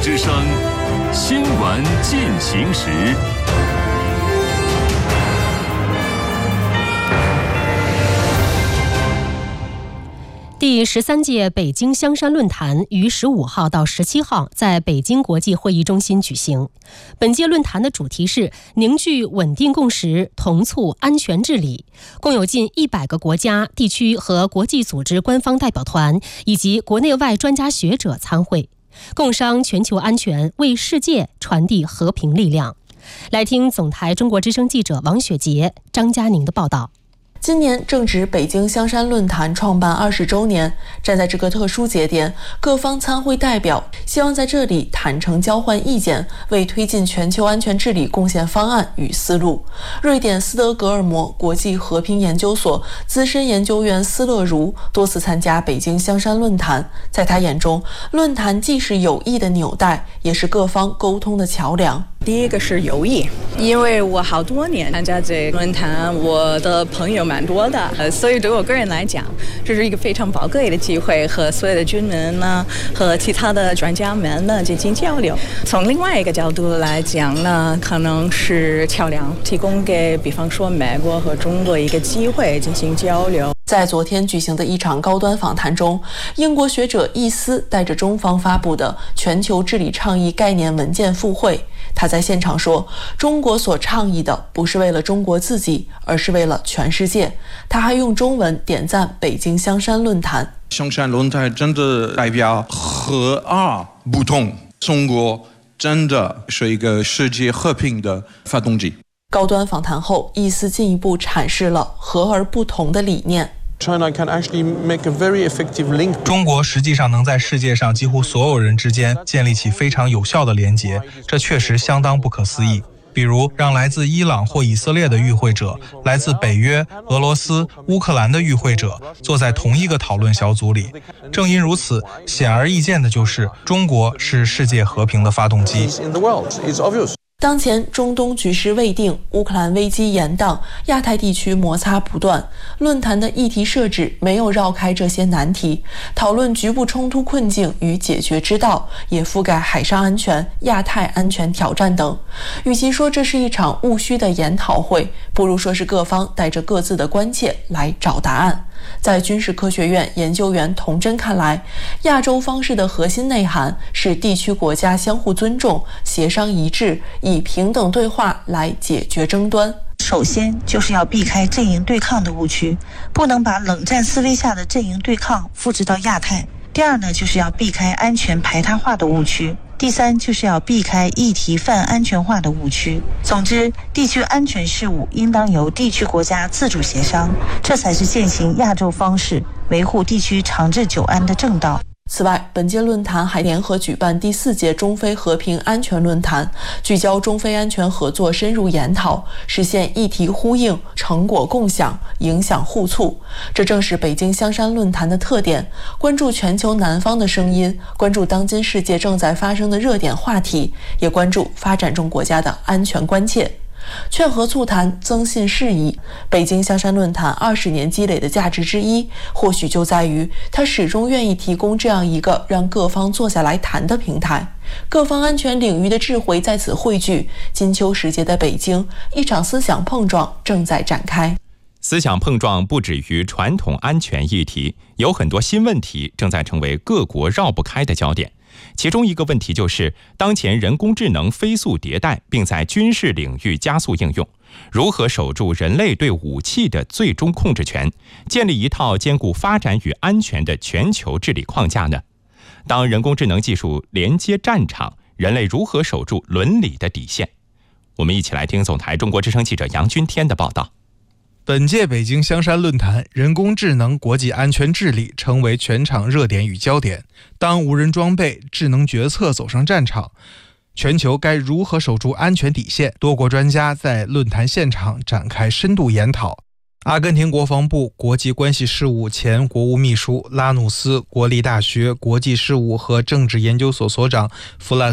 之声新闻进行时。 第13届北京香山论坛于15号到17号在北京国际会议中心举行。本届论坛的主题是凝聚稳定共识，同促安全治理。共有近100个国家、地区和国际组织官方代表团以及国内外专家学者参会，共商全球安全，为世界传递和平力量。来听总台中国之声记者王雪杰、张佳宁的报道。 今年正值北京香山论坛创办20周年，站在这个特殊节点，各方参会代表希望在这里坦诚交换意见，为推进全球安全治理贡献方案与思路。瑞典斯德哥尔摩国际和平研究所资深研究员斯乐如多次参加北京香山论坛，在他眼中，论坛既是友谊的纽带，也是各方沟通的桥梁。 第一个是友谊，因为我好多年参加这个论坛，我的朋友蛮多的，所以对我个人来讲，这是一个非常宝贵的机会，和所有的军人呢，和其他的专家们呢进行交流。从另外一个角度来讲呢，可能是桥梁，提供给比方说美国和中国一个机会进行交流。 在昨天举行的一场高端访谈中，英国学者易斯带着中方发布的全球治理倡议概念文件赴会。他在现场说，中国所倡议的不是为了中国自己，而是为了全世界。他还用中文点赞北京香山论坛。 香山论坛真的代表和而不同，中国真的是一个世界和平的发动机。 高端访谈后，易斯进一步阐释了和而不同的理念。 中国实际上能在世界上几乎所有人之间建立起非常有效的连结，这确实相当不可思议。比如让来自伊朗或以色列的与会者，来自北约、俄罗斯、乌克兰的与会者坐在同一个讨论小组里。正因如此，显而易见的就是中国是世界和平的发动机。 当前中东局势未定，乌克兰危机延宕，亚太地区摩擦不断。论坛的议题设置没有绕开这些难题，讨论局部冲突困境与解决之道，也覆盖海上安全、亚太安全挑战等。与其说这是一场务虚的研讨会，不如说是各方带着各自的关切来找答案。在军事科学院研究员童真看来，亚洲方式的核心内涵是地区国家相互尊重、协商一致，以平等对话来解决争端。 首先就是要避开阵营对抗的误区，不能把冷战思维下的阵营对抗复制到亚太。第二呢，就是要避开安全排他化的误区。第三，就是要避开议题泛安全化的误区。总之，地区安全事务应当由地区国家自主协商，这才是践行亚洲方式、维护地区长治久安的正道。 此外，本届论坛还联合举办第4届中非和平安全论坛，聚焦中非安全合作深入研讨，实现议题呼应、成果共享、影响互促。这正是北京香山论坛的特点，关注全球南方的声音，关注当今世界正在发生的热点话题，也关注发展中国家的安全关切。劝和促谈，增信事宜。北京香山论坛20年积累的价值之一，或许就在于它始终愿意提供这样一个让各方坐下来谈的平台。各方安全领域的智慧在此汇聚，金秋时节的北京，一场思想碰撞正在展开。 思想碰撞不止于传统安全议题，有很多新问题正在成为各国绕不开的焦点。其中一个问题就是，当前人工智能飞速迭代，并在军事领域加速应用，如何守住人类对武器的最终控制权，建立一套兼顾发展与安全的全球治理框架呢？当人工智能技术连接战场，人类如何守住伦理的底线？我们一起来听总台中国之声记者杨君天的报道。 本届北京香山论坛，人工智能国际安全治理成为全场热点与焦点。当无人装备、智能决策走上战场，全球该如何守住安全底线？多国专家在论坛现场展开深度研讨。阿根廷国防部国际关系事务前国务秘书拉努斯、国立大学国际事务和政治研究所所长弗兰